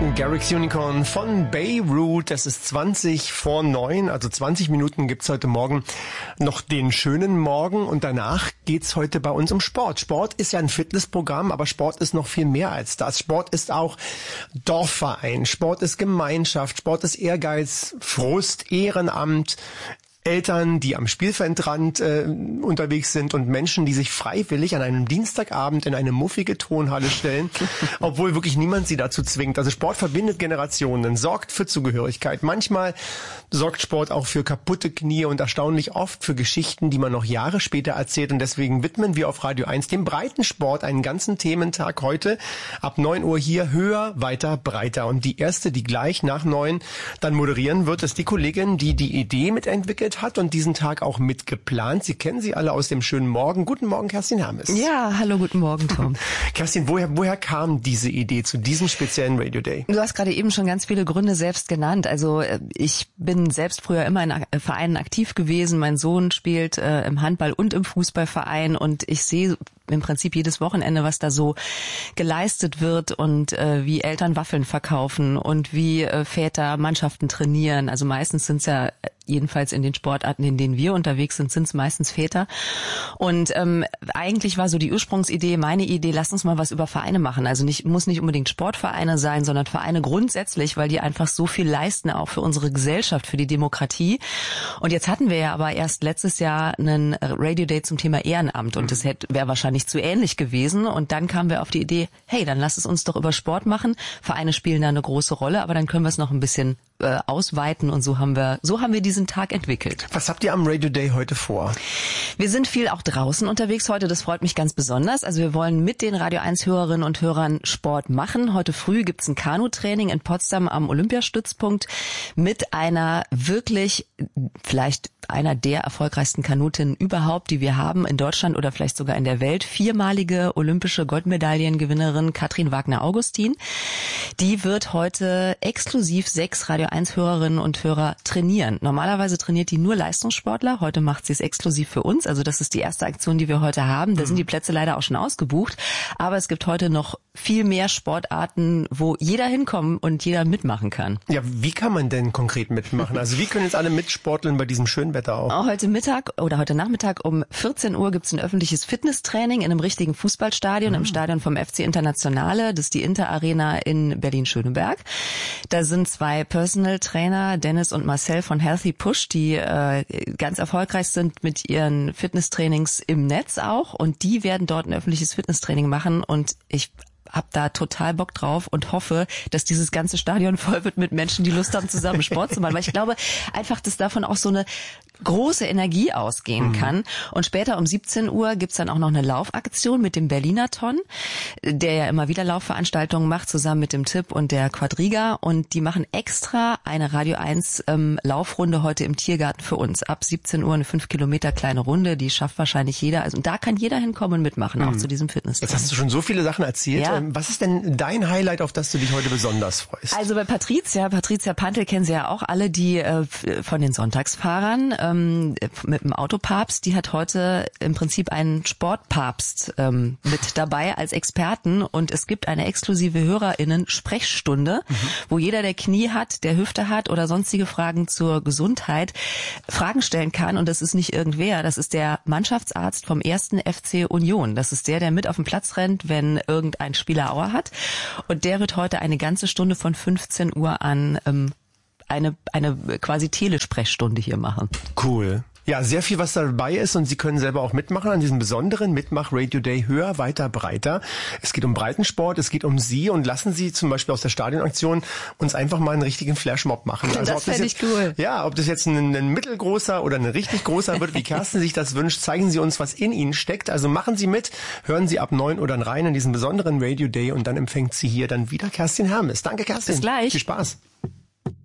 Garrix Unicorn von Beirut. Es ist 20 vor 9, also 20 Minuten gibt's heute Morgen noch den schönen Morgen und danach geht's heute bei uns um Sport. Sport ist ja ein Fitnessprogramm, aber Sport ist noch viel mehr als das. Sport ist auch Dorfverein, Sport ist Gemeinschaft, Sport ist Ehrgeiz, Frust, Ehrenamt, Eltern, die am Spielfeldrand unterwegs sind und Menschen, die sich freiwillig an einem Dienstagabend in eine muffige Tonhalle stellen, obwohl wirklich niemand sie dazu zwingt. Also Sport verbindet Generationen, sorgt für Zugehörigkeit. Manchmal sorgt Sport auch für kaputte Knie und erstaunlich oft für Geschichten, die man noch Jahre später erzählt. Und deswegen widmen wir auf Radio 1 dem Breitensport einen ganzen Thementag heute. Ab 9 Uhr hier höher, weiter, breiter. Und die erste, die gleich nach 9 dann moderieren wird, ist die Kollegin, die die Idee mitentwickelt hat und diesen Tag auch mitgeplant. Sie kennen sie alle aus dem schönen Morgen. Guten Morgen, Kerstin Hermes. Ja, hallo, guten Morgen, Tom. Kerstin, woher kam diese Idee zu diesem speziellen Radio Day? Du hast gerade eben schon ganz viele Gründe selbst genannt. Also ich bin selbst früher immer in Vereinen aktiv gewesen. Mein Sohn spielt im Handball- und im Fußballverein und ich sehe im Prinzip jedes Wochenende, was da so geleistet wird und wie Eltern Waffeln verkaufen und wie Väter Mannschaften trainieren. Also meistens sind es ja, jedenfalls in den Sportarten, in denen wir unterwegs sind, sind es meistens Väter. Und eigentlich war so die Ursprungsidee, meine Idee, lass uns mal was über Vereine machen. Also muss nicht unbedingt Sportvereine sein, sondern Vereine grundsätzlich, weil die einfach so viel leisten, auch für unsere Gesellschaft, für die Demokratie. Und jetzt hatten wir ja aber erst letztes Jahr einen Radio Day zum Thema Ehrenamt und das wäre wahrscheinlich zu ähnlich gewesen. Und dann kamen wir auf die Idee, hey, dann lass es uns doch über Sport machen. Vereine spielen da eine große Rolle, aber dann können wir es noch ein bisschen ausweiten und so haben wir diesen Tag entwickelt. Was habt ihr am Radio Day heute vor? Wir sind viel auch draußen unterwegs heute, das freut mich ganz besonders. Also wir wollen mit den Radio 1 Hörerinnen und Hörern Sport machen. Heute früh gibt's ein Kanutraining in Potsdam am Olympiastützpunkt mit einer wirklich vielleicht einer der erfolgreichsten Kanutinnen überhaupt, die wir haben in Deutschland oder vielleicht sogar in der Welt. 4-malige olympische Goldmedaillengewinnerin Katrin Wagner-Augustin. Die wird heute exklusiv 6 Radio 1 Hörerinnen und Hörer trainieren. Normalerweise trainiert die nur Leistungssportler. Heute macht sie es exklusiv für uns. Also das ist die erste Aktion, die wir heute haben. Da sind die Plätze leider auch schon ausgebucht. Aber es gibt heute noch viel mehr Sportarten, wo jeder hinkommen und jeder mitmachen kann. Ja, wie kann man denn konkret mitmachen? Also wie können jetzt alle mitsporteln bei diesem schönen Wetter auch? Heute Mittag oder heute Nachmittag um 14 Uhr gibt's ein öffentliches Fitnesstraining in einem richtigen Fußballstadion, im Stadion vom FC Internationale. Das ist die Inter Arena in Berlin-Schöneberg. Da sind 2 Personal Trainer, Dennis und Marcel von Healthy Push, die ganz erfolgreich sind mit ihren Fitnesstrainings im Netz auch. Und die werden dort ein öffentliches Fitnesstraining machen. Und ich hab da total Bock drauf und hoffe, dass dieses ganze Stadion voll wird mit Menschen, die Lust haben, zusammen Sport zu machen. Weil ich glaube einfach, dass davon auch so eine große Energie ausgehen kann. Und später um 17 Uhr gibt's dann auch noch eine Laufaktion mit dem Berliner-Ton, der ja immer wieder Laufveranstaltungen macht, zusammen mit dem Tipp und der Quadriga. Und die machen extra eine Radio 1 Laufrunde heute im Tiergarten für uns. Ab 17 Uhr eine 5 Kilometer kleine Runde, die schafft wahrscheinlich jeder. Also und da kann jeder hinkommen und mitmachen, auch zu diesem Fitness. Jetzt hast du schon so viele Sachen erzählt. Ja. Was ist denn dein Highlight, auf das du dich heute besonders freust? Also bei Patricia Pantel kennen Sie ja auch alle, die von den Sonntagsfahrern mit dem Autopapst, die hat heute im Prinzip einen Sportpapst mit dabei als Experten und es gibt eine exklusive HörerInnen-Sprechstunde, wo jeder, der Knie hat, der Hüfte hat oder sonstige Fragen zur Gesundheit Fragen stellen kann und das ist nicht irgendwer, das ist der Mannschaftsarzt vom 1. FC Union. Das ist der mit auf den Platz rennt, wenn irgendein Spieler Aua hat und der wird heute eine ganze Stunde von 15 Uhr an eine quasi Telesprechstunde hier machen. Cool. Ja, sehr viel, was dabei ist und Sie können selber auch mitmachen an diesem besonderen Mitmach-Radio Day höher, weiter, breiter. Es geht um Breitensport, es geht um Sie und lassen Sie zum Beispiel aus der Stadionaktion uns einfach mal einen richtigen Flashmob machen. Also das fände ich cool. Ja, ob das jetzt ein mittelgroßer oder ein richtig großer wird, wie Kerstin sich das wünscht, zeigen Sie uns, was in Ihnen steckt. Also machen Sie mit, hören Sie ab 9 Uhr dann rein in diesen besonderen Radio Day und dann empfängt Sie hier dann wieder Kerstin Hermes. Danke, Kerstin. Bis gleich. Viel Spaß.